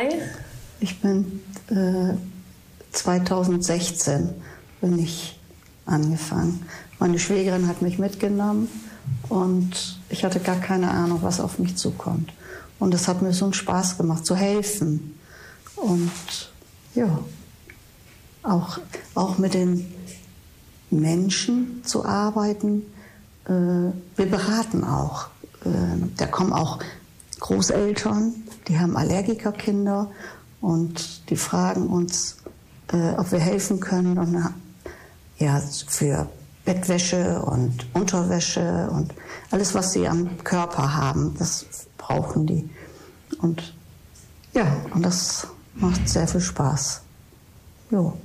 dabei? Ich bin 2016 bin ich angefangen. Meine Schwägerin hat mich mitgenommen und ich hatte gar keine Ahnung, was auf mich zukommt. Und es hat mir so einen Spaß gemacht, zu helfen. Und ja, auch mit den Menschen zu arbeiten. Wir beraten auch. Da kommen auch Großeltern, die haben Allergikerkinder und die fragen uns, ob wir helfen können. Und ja, für Bettwäsche und Unterwäsche und alles, was sie am Körper haben, das brauchen die. Und ja, und das macht sehr viel Spaß. Jo.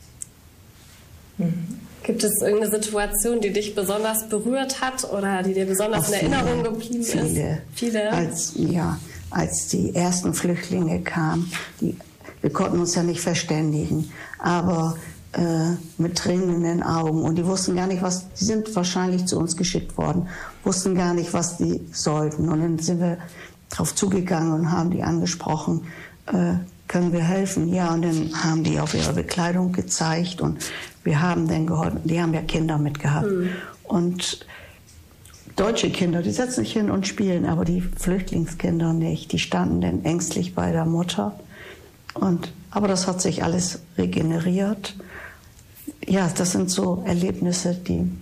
Gibt es irgendeine Situation, die dich besonders berührt hat oder die dir besonders in Erinnerung geblieben ist? Viele. Als die ersten Flüchtlinge kamen, wir konnten uns ja nicht verständigen, aber mit Tränen in den Augen. Und die wussten gar nicht, die sind wahrscheinlich zu uns geschickt worden, wussten gar nicht, was die sollten. Und dann sind wir drauf zugegangen und haben die angesprochen, können wir helfen? Ja, und dann haben die auf ihre Bekleidung gezeigt und wir haben denen geholfen. Die haben ja Kinder mitgehabt. Und deutsche Kinder, die setzen sich hin und spielen, aber die Flüchtlingskinder nicht. Die standen dann ängstlich bei der Mutter. Aber das hat sich alles regeneriert. Ja, das sind so Erlebnisse,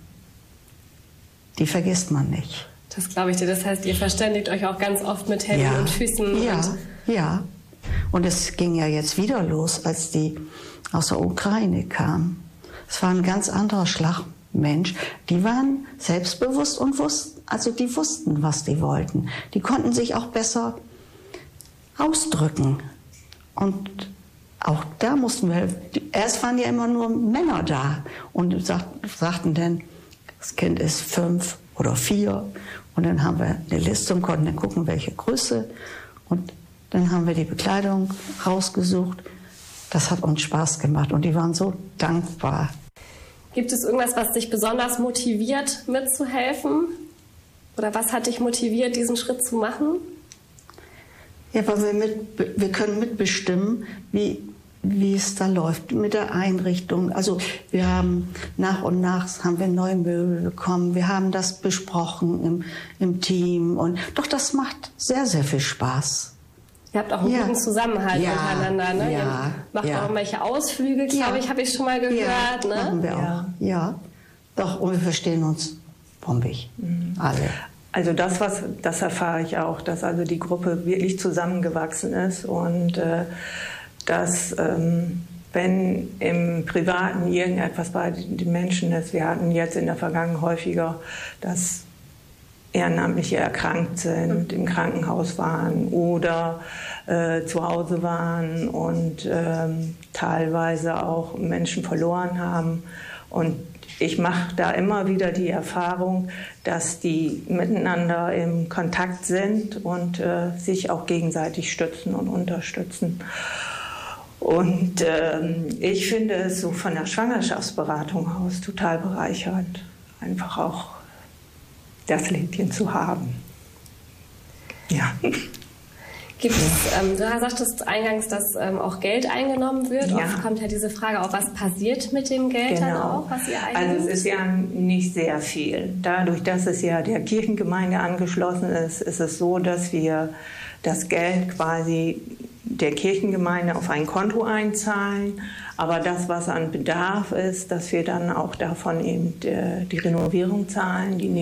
die vergisst man nicht. Das glaube ich dir. Das heißt, ihr verständigt euch auch ganz oft mit Händen und Füßen. Ja. Und es ging ja jetzt wieder los, als die aus der Ukraine kamen. Es war ein ganz anderer Schlagmensch. Die waren selbstbewusst und die wussten, was die wollten. Die konnten sich auch besser ausdrücken. Und auch da mussten wir, erst waren ja immer nur Männer da und sagten dann, das Kind ist 5 oder 4. Und dann haben wir eine Liste und konnten dann gucken, welche Größe. Und dann haben wir die Bekleidung rausgesucht. Das hat uns Spaß gemacht und die waren so dankbar. Gibt es irgendwas, was dich besonders motiviert, mitzuhelfen? Oder was hat dich motiviert, diesen Schritt zu machen? Ja, weil wir können mitbestimmen, wie es da läuft mit der Einrichtung. Also wir haben nach und nach haben wir neue Möbel bekommen. Wir haben das besprochen im Team. Und doch, das macht sehr, sehr viel Spaß. Ihr habt auch einen guten Zusammenhalt untereinander, ne? Ihr macht auch irgendwelche Ausflüge, glaube ich, habe ich schon mal gehört. Ne? Machen wir auch. Ja, doch, und wir verstehen uns bombig, alle. Also das erfahre ich auch, dass also die Gruppe wirklich zusammengewachsen ist und dass wenn im Privaten irgendetwas bei den Menschen ist, wir hatten jetzt in der Vergangenheit häufiger, dass Ehrenamtliche erkrankt sind, im Krankenhaus waren oder zu Hause waren und teilweise auch Menschen verloren haben. Und ich mache da immer wieder die Erfahrung, dass die miteinander im Kontakt sind und sich auch gegenseitig stützen und unterstützen. Und ich finde es so von der Schwangerschaftsberatung aus total bereichernd, einfach auch das Lädchen zu haben. Ja. Gibt es, du sagtest eingangs, dass auch Geld eingenommen wird. Ja. Oft kommt ja diese Frage auch, was passiert mit dem Geld dann auch, was ihr einnimmt? Also es ist ja nicht sehr viel. Dadurch, dass es ja der Kirchengemeinde angeschlossen ist, ist es so, dass wir das Geld quasi der Kirchengemeinde auf ein Konto einzahlen. Aber das, was an Bedarf ist, dass wir dann auch davon eben die Renovierung zahlen, die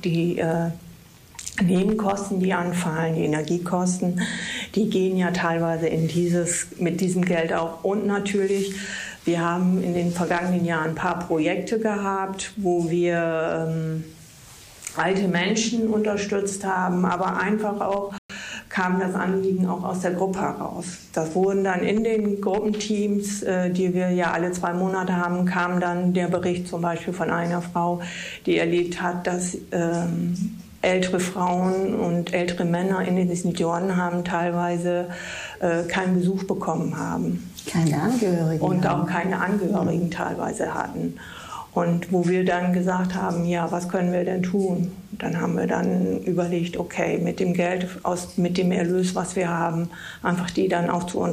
Nebenkosten, die anfallen, die Energiekosten, die gehen ja teilweise mit diesem Geld auch. Und natürlich, wir haben in den vergangenen Jahren ein paar Projekte gehabt, wo wir alte Menschen unterstützt haben, aber einfach auch kam das Anliegen auch aus der Gruppe heraus. Das wurden dann in den Gruppenteams, die wir ja alle 2 Monate haben, kam dann der Bericht zum Beispiel von einer Frau, die erlebt hat, dass ältere Frauen und ältere Männer in den Seniorenheimen teilweise keinen Besuch bekommen haben. Keine Angehörigen. Und auch keine Angehörigen teilweise hatten. Und wo wir dann gesagt haben, ja, was können wir denn tun? Dann haben wir dann überlegt, okay, mit dem Geld, mit dem Erlös, was wir haben, einfach die dann auch zu